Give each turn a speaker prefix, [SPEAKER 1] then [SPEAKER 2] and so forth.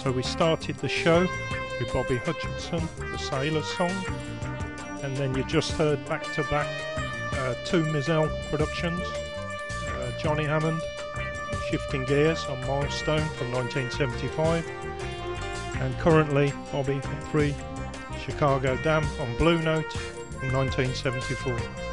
[SPEAKER 1] So we started the show with Bobby Hutcherson, the Sailor Song, and then you just heard back to back two Mizell productions, Johnny Hammond, Shifting Gears on Milestone from 1975, and currently Bobby from Free Chicago Dam on Blue Note from 1974.